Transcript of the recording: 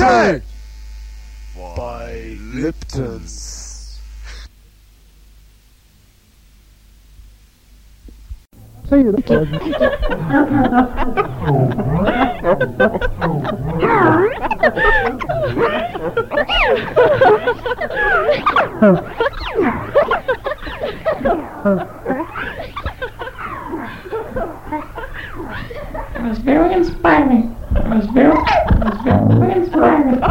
Latte by Lipton's. Say it again. It was very inspiring. It was very inspiring.